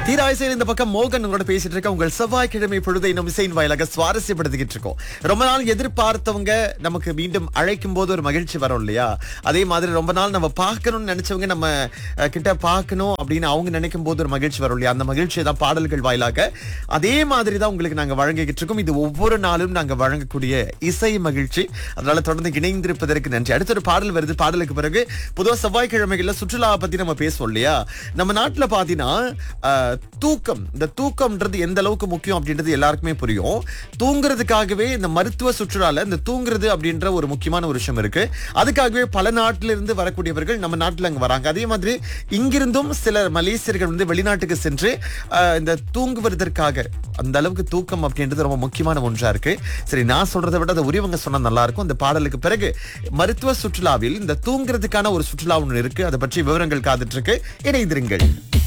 தீராய்சையில் இந்த பக்கம் மோகன் உங்களோட பேசிட்டு இருக்க. உங்கள் செவ்வாய்க்கிழமை பொழுதை நம்ம இசையின் வாயிலாக சுவாரஸ்யப்படுத்திக்கிட்டு இருக்கோம். ரொம்ப நாள் எதிர்பார்த்தவங்க நமக்கு மீண்டும் அழைக்கும் போது ஒரு மகிழ்ச்சி வரும் இல்லையா? அதே மாதிரி ரொம்ப நாள் நம்ம பார்க்கணும்னு நினைச்சவங்க நம்ம கிட்ட பார்க்கணும் அப்படின்னு அவங்க நினைக்கும் போது ஒரு மகிழ்ச்சி வரும் இல்லையா? அந்த மகிழ்ச்சியை தான் பாடல்கள் வாயிலாக அதே மாதிரி தான் உங்களுக்கு நாங்க வழங்கிக்கிட்டு இருக்கோம். இது ஒவ்வொரு நாளும் நாங்க வழங்கக்கூடிய இசை மகிழ்ச்சி. அதனால தொடர்ந்து இணைந்திருப்பதற்கு நன்றி. அடுத்த ஒரு பாடல் வருது. பாடலுக்கு பிறகு பொதுவா செவ்வாய்க்கிழமைகள்ல சுற்றுலா பத்தி நம்ம பேசுவோம் இல்லையா? நம்ம நாட்டுல பாத்தீங்கன்னா தூக்கம், இந்த தூக்கம்ன்றது எந்த அளவுக்கு முக்கியம் அப்படின்றது எல்லாருக்குமே புரியும். தூங்குறதுக்காகவே இந்த மருத்துவ சுற்றுலால இந்த தூங்குறது அப்படின்ற ஒரு முக்கியமான ஒரு விஷயம் இருக்கு. அதுக்காகவே பல நாட்டில இருந்து வரக்கூடியவர்கள் நம்ம நாட்டுல அங்க வராங்க. அதே மாதிரி இங்கிருந்தும் சில மலேசியர்கள் வந்து வெளிநாட்டுக்கு சென்று இந்த தூங்குவதற்காக அந்த அளவுக்கு தூக்கம் அப்படின்றது ரொம்ப முக்கியமான ஒன்றா இருக்கு. சரி, நான் சொல்றதை விட அதை உரியவங்க சொன்னா நல்லா இருக்கும். இந்த பாடலுக்கு பிறகு மருத்துவ சுற்றுலாவில் இந்த தூங்குறதுக்கான ஒரு சுற்றுலா ஒன்று இருக்கு. அதை பற்றி விவரங்கள் காத்துட்டு இருக்கு. இணைந்திருங்கள்.